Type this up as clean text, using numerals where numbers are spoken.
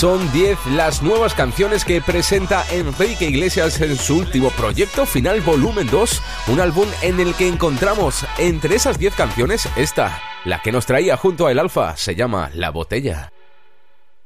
Son 10 las nuevas canciones que presenta Enrique Iglesias en su último proyecto, Final Volumen 2, un álbum en el que encontramos entre esas 10 canciones esta, la que nos traía junto a El Alfa, se llama La Botella.